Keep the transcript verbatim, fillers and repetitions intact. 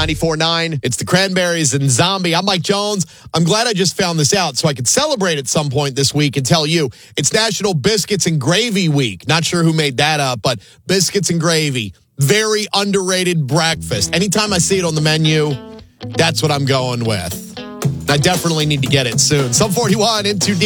ninety-four point nine. It's the Cranberries and Zombie. I'm Mike Jones. I'm glad I just found this out so I could celebrate at some point this week and tell you it's National Biscuits and Gravy Week. Not sure who made that up, but biscuits and gravy. Very underrated breakfast. Anytime I see it on the menu, that's what I'm going with. I definitely need to get it soon. Sum forty-one into